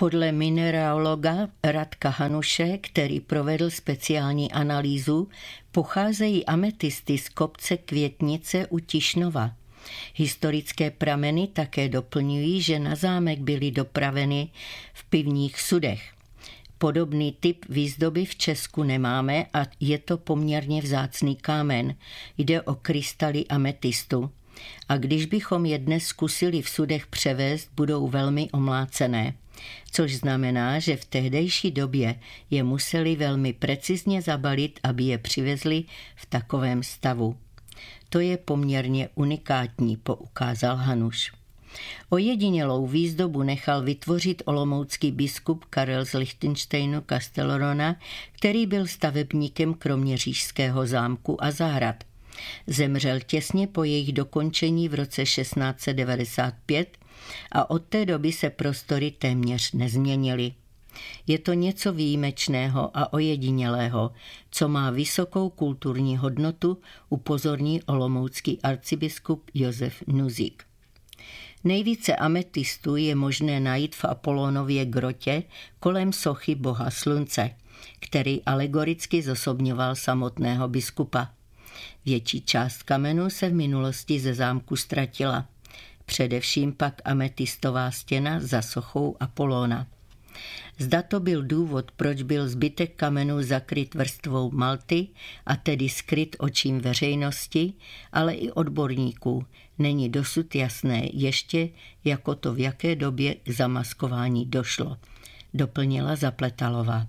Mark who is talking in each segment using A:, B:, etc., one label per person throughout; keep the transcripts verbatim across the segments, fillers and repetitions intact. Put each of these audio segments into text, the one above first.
A: Podle mineraloga Radka Hanuše, který provedl speciální analýzu, pocházejí ametisty z kopce Květnice u Tišnova. Historické prameny také doplňují, že na zámek byly dopraveny v pivních sudech. Podobný typ výzdoby v Česku nemáme a je to poměrně vzácný kámen. Jde o krystaly ametistu. A když bychom je dnes zkusili v sudech převést, budou velmi omlácené. Což znamená, že v tehdejší době je museli velmi precizně zabalit, aby je přivezli v takovém stavu. To je poměrně unikátní, poukázal Hanuš. Ojedinělou výzdobu nechal vytvořit olomoucký biskup Karel z Lichtensteinu Castelrona, který byl stavebníkem kroměřížského zámku a zahrad. Zemřel těsně po jejich dokončení v roce šestnáct set devadesát pět a od té doby se prostory téměř nezměnily. Je to něco výjimečného a ojedinělého, co má vysokou kulturní hodnotu, upozorní olomoucký arcibiskup Josef Nuzík. Nejvíce ametistů je možné najít v Apolonově grotě kolem sochy boha slunce, který alegoricky zosobňoval samotného biskupa. Větší část kamenů se v minulosti ze zámku ztratila. Především pak ametistová stěna za sochou Apolona. Zda to byl důvod, proč byl zbytek kamenů zakryt vrstvou malty a tedy skryt očím veřejnosti, ale i odborníků, není dosud jasné ještě, jako to v jaké době k zamaskování došlo, doplnila Zapletalová.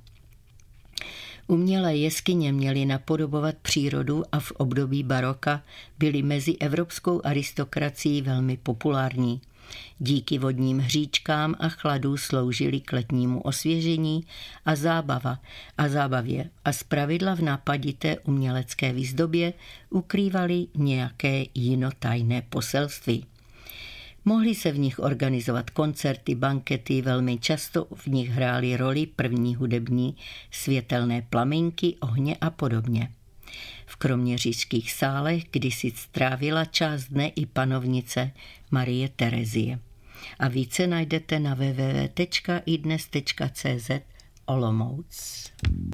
A: Umělé jeskyně měly napodobovat přírodu a v období baroka byly mezi evropskou aristokracií velmi populární. Díky vodním hříčkám a chladu sloužily k letnímu osvěžení a zábava a zábavě a zpravidla v nápadité umělecké výzdobě ukrývaly nějaké jinotajné poselství. Mohly se v nich organizovat koncerty, bankety, velmi často v nich hrály roli první hudební, světelné plamínky, ohně a podobně. V kroměřížských sálech kdysi strávila část dne i panovnice Marie Terezie. A více najdete na w w w tečka i dnes tečka c z Olomouc.